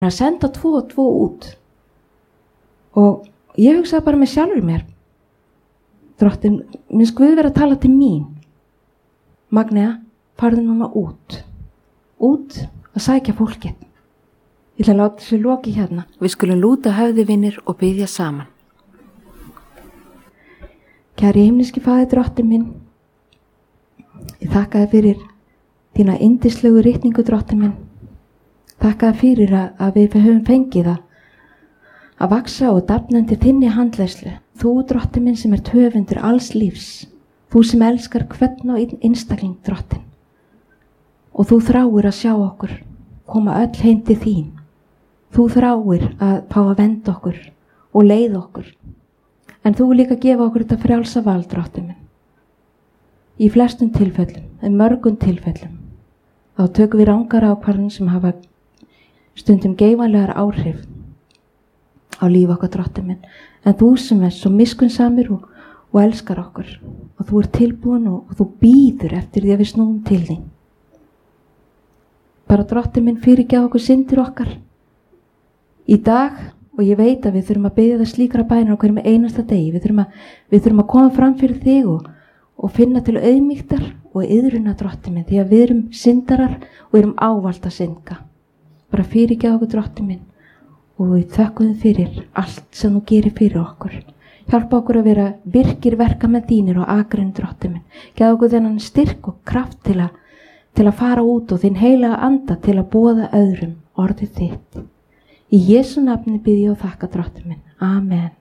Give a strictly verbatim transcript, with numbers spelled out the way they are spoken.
að senda tvo og tvo út. Og ég hugsaði bara með sjálfur mér, Drottinn, minnst Guð vera að tala til mín. Magnea, farðu núna út. Út að sækja fólkið. Ég ætla að láta þessu loki hérna. Við skulum lúta höfði vinir og biðja saman. Kæri himneski Faðir, Drottinn minn, ég þakka þér fyrir þína yndislegu ritningu, Drottinn minn. Þakka þér fyrir að, að við höfum fengið að, að vaksa og dafnandi þinni handleiðslu. Þú, Drottinn minn, sem er höfundur alls lífs. Þú sem elskar hvern og einstakling, Drottinn. Og þú þráir að sjá okkur, koma öll heim til þín. Þú þráir að fá að venda okkur og leiða okkur. En þú líka gefa okkur þetta frjálsa val, Drottinn minn. Í flestum tilfellum, en mörgum tilfellum, þá tökum við rangar ákvarðanir sem hafa stundum geifanlegar áhrif á líf okkar, Drottinn minn. En þú sem er svo miskunnsamur og, og elskar okkur, og þú er tilbúin og, og þú bíður eftir því að við snúum til þín. Bara, Drottinn minn, fyrirgef okkur syndir okkar í dag, og ég veit að við þurfum að biðja það slíkra bænar á hverjum einasta degi. Við þurfum að, við þurfum að koma fram fyrir þig og, og finna til auðmýktar og iðruna, Drottinn minn, því að við erum syndarar og erum ávallt að synda. Bara fyrirgef okkur, Drottinn minn, og við þökkum þig fyrir allt sem þú gerir fyrir okkur. Hjálpa okkur að vera virkir verka með þínir og akrin, Drottinn minn. Geð okkur þennan styrk og kraft til að, til að fara út og þinn heilaga anda til að boða öðrum orðið þitt. Í Jesú nafni bið ég og þakka, Drottinn minn. Amen.